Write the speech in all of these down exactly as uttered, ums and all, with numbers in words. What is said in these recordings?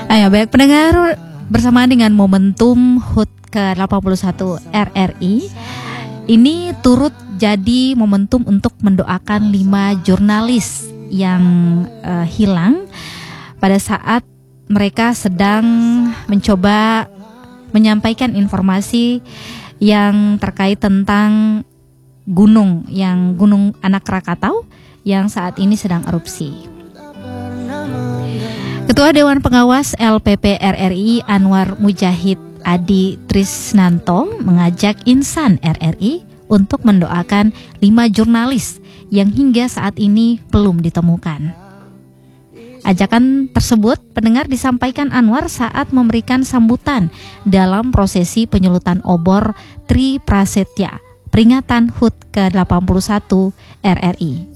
Ayo baik pendengar, bersamaan dengan momentum H U T ke delapan puluh satu R R I, ini turut jadi momentum untuk mendoakan lima jurnalis yang uh, hilang pada saat mereka sedang mencoba menyampaikan informasi yang terkait tentang gunung yang Gunung Anak Krakatau yang saat ini sedang erupsi. Ketua Dewan Pengawas L P P R R I Anwar Mujahid Adi Trisnanto mengajak insan R R I untuk mendoakan lima jurnalis yang hingga saat ini belum ditemukan. Ajakan tersebut pendengar disampaikan Anwar saat memberikan sambutan dalam prosesi penyulutan obor Tri Prasetya peringatan H U T ke delapan puluh satu R R I.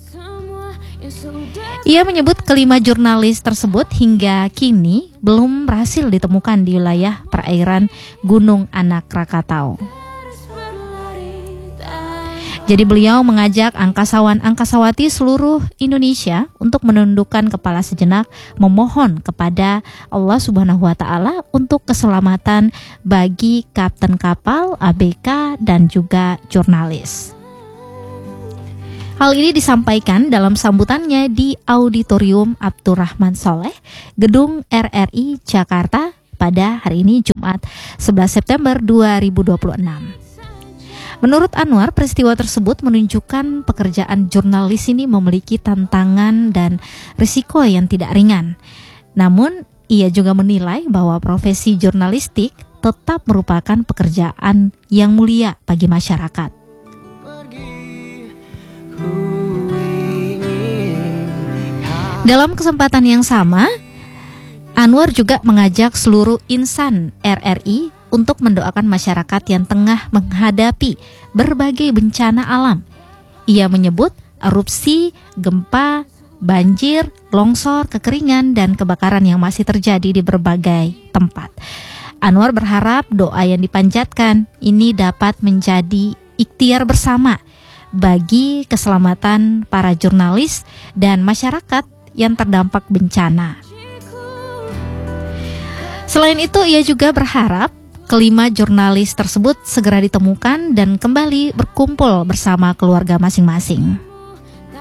Ia menyebut kelima jurnalis tersebut hingga kini belum berhasil ditemukan di wilayah perairan Gunung Anak Krakatau. Jadi beliau mengajak angkasawan-angkasawati seluruh Indonesia untuk menundukkan kepala sejenak, memohon kepada Allah Subhanahu wa taala untuk keselamatan bagi kapten kapal, A B K dan juga jurnalis. Hal ini disampaikan dalam sambutannya di Auditorium Abdurrahman Soleh, Gedung R R I Jakarta pada hari ini Jumat sebelas September dua ribu dua puluh enam. Menurut Anwar, peristiwa tersebut menunjukkan pekerjaan jurnalis ini memiliki tantangan dan risiko yang tidak ringan. Namun, ia juga menilai bahwa profesi jurnalistik tetap merupakan pekerjaan yang mulia bagi masyarakat. Dalam kesempatan yang sama, Anwar juga mengajak seluruh insan R R I untuk mendoakan masyarakat yang tengah menghadapi berbagai bencana alam. Ia menyebut erupsi, gempa, banjir, longsor, kekeringan, dan kebakaran yang masih terjadi di berbagai tempat. Anwar berharap doa yang dipanjatkan ini dapat menjadi ikhtiar bersama bagi keselamatan para jurnalis dan masyarakat yang terdampak bencana. Selain itu, ia juga berharap kelima jurnalis tersebut segera ditemukan dan kembali berkumpul bersama keluarga masing-masing.